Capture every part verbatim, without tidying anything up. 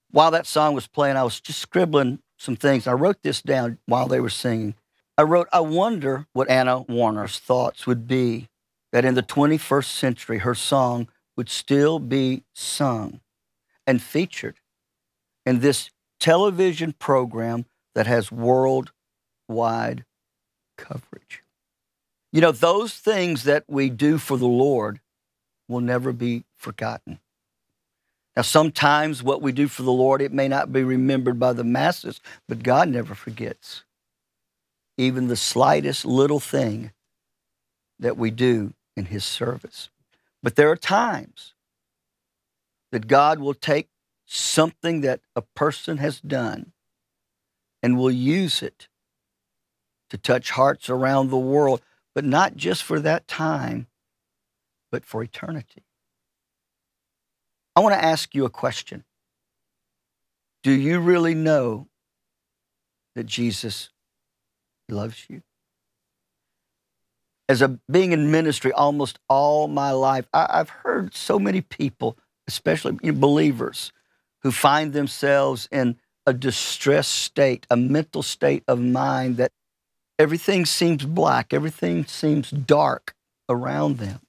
while that song was playing, I was just scribbling some things. I wrote this down while they were singing. I wrote, I wonder what Anna Warner's thoughts would be that in the twenty-first century, her song would still be sung and featured in this television program that has worldwide coverage. You know, those things that we do for the Lord will never be forgotten. Now, sometimes what we do for the Lord, it may not be remembered by the masses, but God never forgets. Even the slightest little thing that we do in His service. But there are times that God will take something that a person has done and will use it to touch hearts around the world, but not just for that time, but for eternity. I want to ask you a question. Do you really know that Jesus loves you? As a being in ministry almost all my life, I, I've heard so many people, especially believers, who find themselves in a distressed state, a mental state of mind that everything seems black, everything seems dark around them.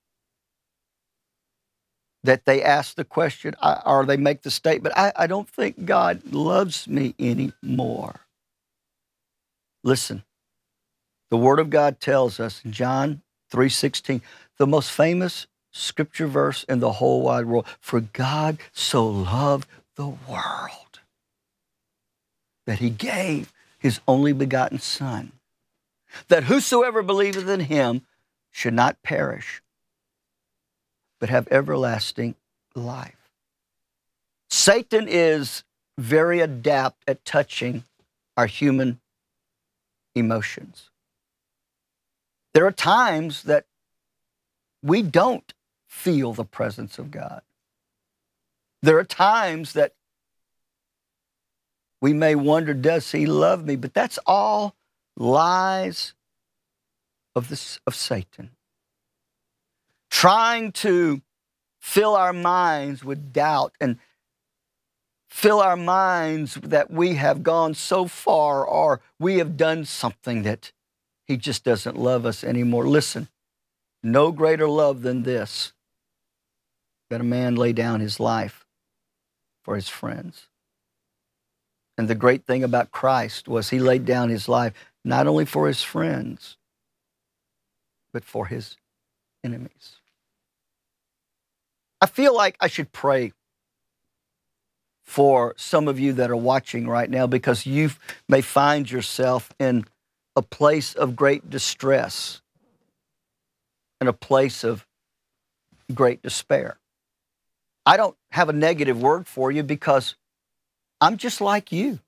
That they ask the question, or they make the statement, I, I don't think God loves me anymore. Listen, the Word of God tells us in John three sixteen, the most famous scripture verse in the whole wide world, for God so loved the world that He gave His only begotten Son, that whosoever believeth in Him should not perish, but have everlasting life. Satan is very adept at touching our human emotions. There are times that we don't feel the presence of God. There are times that we may wonder, does He love me? But that's all lies of, this, of Satan. Trying to fill our minds with doubt and fill our minds that we have gone so far or we have done something that He just doesn't love us anymore. Listen, no greater love than this, that a man lay down his life for his friends. And the great thing about Christ was He laid down His life not only for His friends, but for His enemies. I feel like I should pray for some of you that are watching right now, because you may find yourself in a place of great distress and a place of great despair. I don't have a negative word for you because I'm just like you.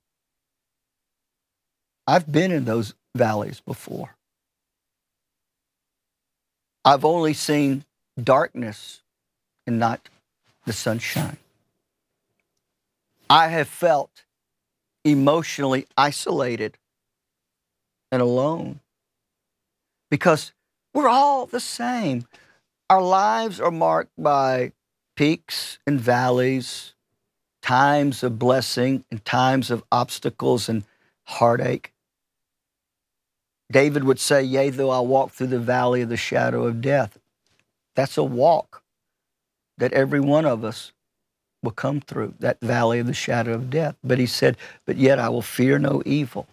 I've been in those valleys before. I've only seen darkness and not the sunshine. I have felt emotionally isolated and alone because we're all the same. Our lives are marked by peaks and valleys, times of blessing and times of obstacles and heartache. David would say, yea, though I walk through the valley of the shadow of death. That's a walk that every one of us will come through, that valley of the shadow of death. But he said, but yet I will fear no evil.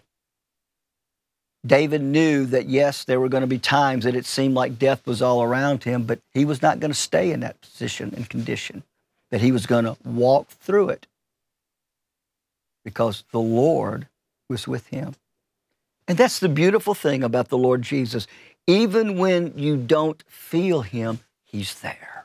David knew that, yes, there were going to be times that it seemed like death was all around him, but he was not going to stay in that position and condition, that he was going to walk through it because the Lord was with him. And that's the beautiful thing about the Lord Jesus. Even when you don't feel Him, He's there.